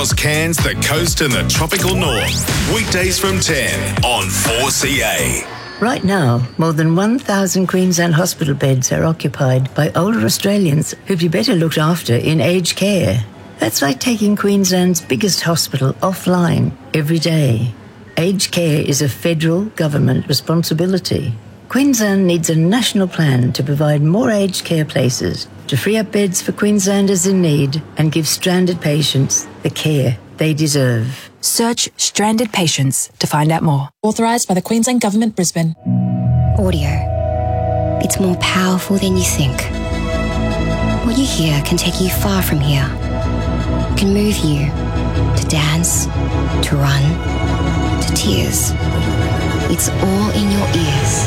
across Cairns, the coast and the tropical north. Weekdays from 10 on 4CA. Right now, more than 1,000 Queensland hospital beds are occupied by older Australians who'd be better looked after in aged care. That's like taking Queensland's biggest hospital offline every day. Aged care is a federal government responsibility. Queensland needs a national plan to provide more aged care places, to free up beds for Queenslanders in need and give stranded patients the care they deserve. Search Stranded Patients to find out more. Authorised by the Queensland Government, Brisbane. Audio. It's more powerful than you think. What you hear can take you far from here. It can move you to dance, to run, to tears. It's all in your ears.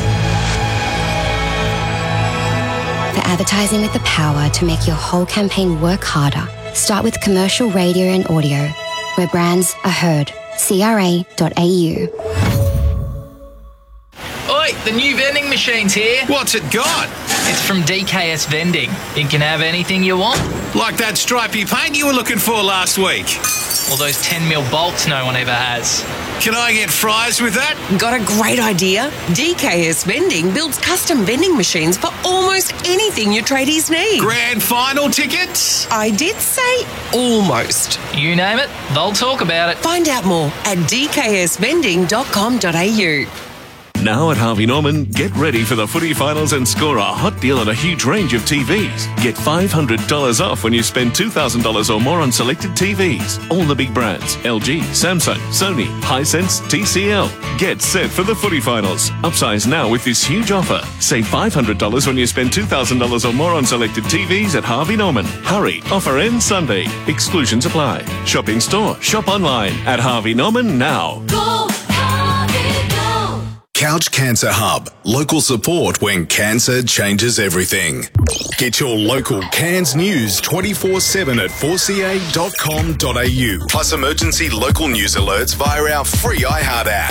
For advertising with the power to make your whole campaign work harder, start with commercial radio and audio, where brands are heard. CRA.au. Oi, the new vending machine's here. What's it got? It's from DKS Vending. It can have anything you want. Like that stripy paint you were looking for last week. Or those 10mm bolts no one ever has. Can I get fries with that? Got a great idea? DKS Vending builds custom vending machines for almost anything your tradies need. Grand final tickets? I did say almost. You name it, they'll talk about it. Find out more at dksvending.com.au. Now at Harvey Norman, get ready for the footy finals and score a hot deal on a huge range of TVs. Get $500 off when you spend $2,000 or more on selected TVs. All the big brands: LG, Samsung, Sony, Hisense, TCL. Get set for the footy finals. Upsize now with this huge offer. Save $500 when you spend $2,000 or more on selected TVs at Harvey Norman. Hurry, offer ends Sunday. Exclusions apply. Shop in store, shop online at Harvey Norman now. Go, Harvey, go. Couch Cancer Hub. Local support when cancer changes everything. Get your local Cairns news 24/7 at 4ca.com.au. Plus emergency local news alerts via our free iHeart app.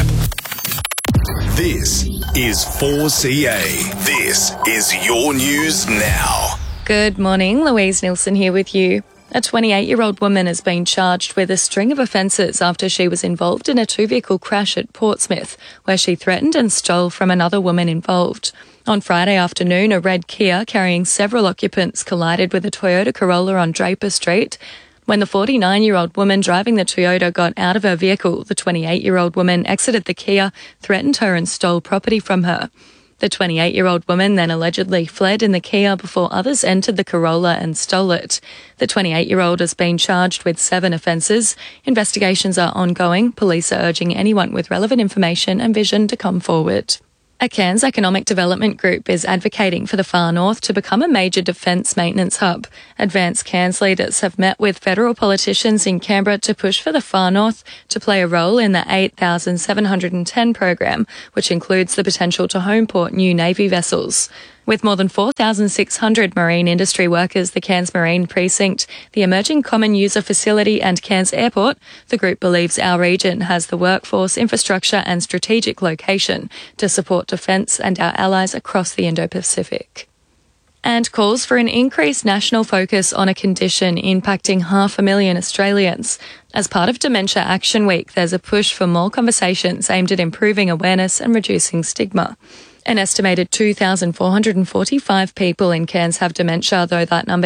This is 4CA. This is your news now. Good morning, Louise Nielsen here with you. A 28-year-old woman has been charged with a string of offences after she was involved in a two-vehicle crash at Portsmouth, where she threatened and stole from another woman involved. On Friday afternoon, a red Kia carrying several occupants collided with a Toyota Corolla on Draper Street. When the 49-year-old woman driving the Toyota got out of her vehicle, the 28-year-old woman exited the Kia, threatened her and stole property from her. The 28-year-old woman then allegedly fled in the Kia before others entered the Corolla and stole it. The 28-year-old has been charged with 7 offences. Investigations are ongoing. Police are urging anyone with relevant information and vision to come forward. A Cairns Economic Development Group is advocating for the Far North to become a major defence maintenance hub. Advanced Cairns leaders have met with federal politicians in Canberra to push for the Far North to play a role in the 8,710 program, which includes the potential to homeport new Navy vessels. With more than 4,600 marine industry workers, the Cairns Marine Precinct, the Emerging Common User Facility and Cairns Airport, the group believes our region has the workforce, infrastructure and strategic location to support defence and our allies across the Indo-Pacific. And calls for an increased national focus on a condition impacting 500,000 Australians. As part of Dementia Action Week, there's a push for more conversations aimed at improving awareness and reducing stigma. An estimated 2,445 people in Cairns have dementia, though that number